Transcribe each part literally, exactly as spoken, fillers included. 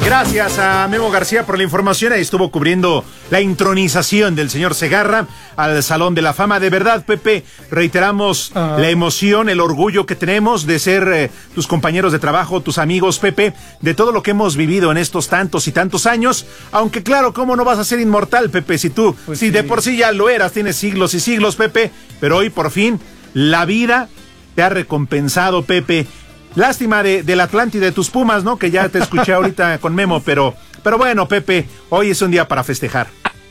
Gracias a Memo García por la información. Ahí estuvo cubriendo la intronización del señor Segarra al Salón de la Fama. De verdad, Pepe, reiteramos uh-huh. la emoción, el orgullo que tenemos de ser eh, tus compañeros de trabajo, tus amigos, Pepe, de todo lo que hemos vivido en estos tantos y tantos años. Aunque claro, ¿cómo no vas a ser inmortal, Pepe? Si tú, pues si sí. de por sí ya lo eras, tienes siglos y siglos, Pepe, pero hoy por fin la vida te ha recompensado, Pepe. Lástima de, del Atlántida de tus Pumas, ¿no? Que ya te escuché ahorita con Memo, pero, pero bueno, Pepe, hoy es un día para festejar.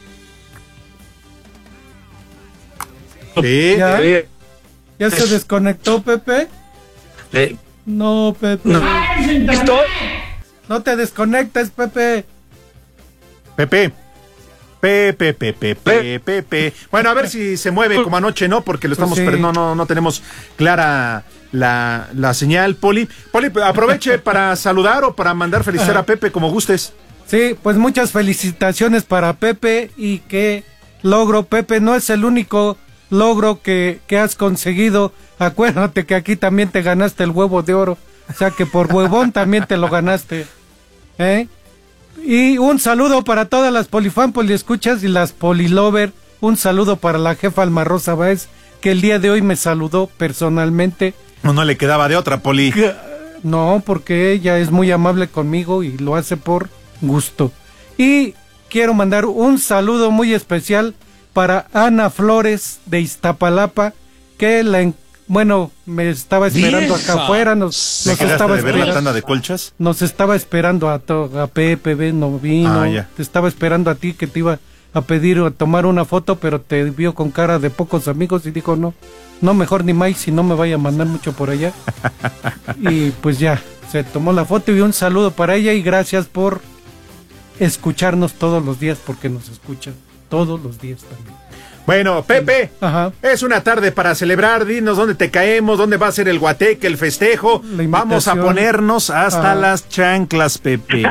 Sí. ¿Ya, ¿Ya se desconectó, Pepe? Sí. No, Pepe. No. ¿Estoy? No te desconectes, Pepe. Pepe. Pepe, Pepe, Pepe, Pepe. Bueno, a ver si se mueve como anoche, ¿no? Porque lo estamos, pues sí. pero no, no, no tenemos clara la, la señal, Poli. Poli, aproveche para saludar o para mandar felicitar a Pepe, como gustes. Sí, pues muchas felicitaciones para Pepe y qué logro, Pepe, no es el único logro que, que has conseguido. Acuérdate que aquí también te ganaste el huevo de oro, o sea que por huevón también te lo ganaste, ¿eh? Y un saludo para todas las polifan, poliescuchas y las polilover. Un saludo para la jefa Alma Rosa Báez, que el día de hoy me saludó personalmente. No, no le quedaba de otra, Poli. No, porque ella es muy amable conmigo y lo hace por gusto. Y quiero mandar un saludo muy especial para Ana Flores de Iztapalapa, que la bueno, me estaba esperando ¡Vieja! Acá afuera, nos, nos estaba de ver la tanda de colchas? Nos estaba esperando a, to, a Pepe, ven, no vino, ah, te estaba esperando a ti que te iba a pedir a tomar una foto, pero te vio con cara de pocos amigos y dijo no, no mejor ni más, si no me vaya a mandar mucho por allá. Y pues ya, se tomó la foto y un saludo para ella y gracias por escucharnos todos los días, porque nos escuchan todos los días también. Bueno, Pepe, Ajá. es una tarde para celebrar, dinos dónde te caemos, dónde va a ser el guateque, el festejo, vamos a ponernos hasta Ajá. las chanclas, Pepe.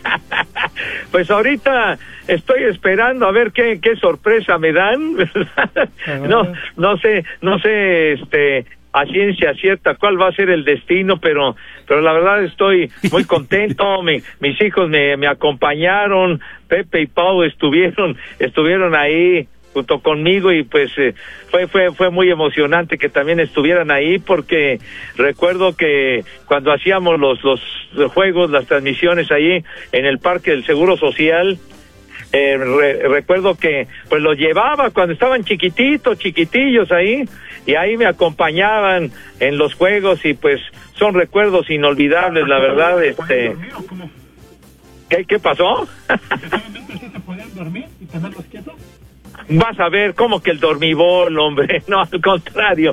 Pues ahorita estoy esperando a ver qué, qué sorpresa me dan, no, no sé, no sé, este, a ciencia cierta cuál va a ser el destino, pero, pero la verdad estoy muy contento, mi, mis hijos me, me acompañaron, Pepe y Pau estuvieron, estuvieron ahí junto conmigo y pues eh, fue fue fue muy emocionante que también estuvieran ahí, porque recuerdo que cuando hacíamos los los juegos, las transmisiones ahí en el Parque del Seguro Social, eh, re, recuerdo que pues los llevaba cuando estaban chiquititos, chiquitillos ahí, y ahí me acompañaban en los juegos y pues son recuerdos inolvidables, la verdad. Este, ¿qué, qué pasó? ¿Se podían dormir y tenerlos quietos? Vas a ver, como que el dormibol, hombre, no, al contrario.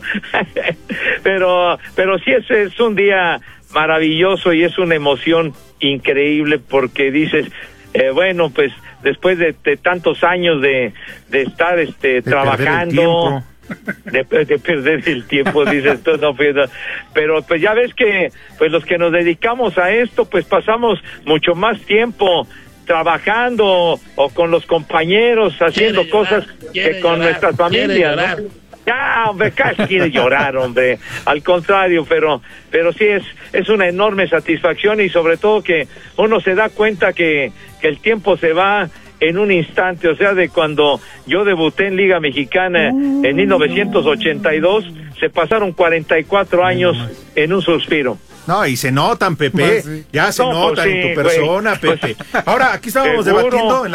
pero pero sí es, es un día maravilloso y es una emoción increíble, porque dices, eh, bueno, pues después de, de tantos años de, de estar este de trabajando, de, de perder el tiempo, dices tú, no, pues, pero pues ya ves que pues los que nos dedicamos a esto, pues pasamos mucho más tiempo trabajando o con los compañeros haciendo quiere cosas llorar, que con llorar, nuestras familias, ¿no? Ya, hombre, casi quiere llorar, hombre, al contrario, pero pero sí es es una enorme satisfacción, y sobre todo que uno se da cuenta que, que el tiempo se va en un instante, o sea, de cuando yo debuté en Liga Mexicana en mil novecientos ochenta y dos, se pasaron cuarenta y cuatro años en un suspiro. No, y se notan, Pepe, pues sí. ya se no, notan pues sí, en tu persona, güey. Pepe. Ahora, aquí estábamos ¿Seguro? debatiendo en la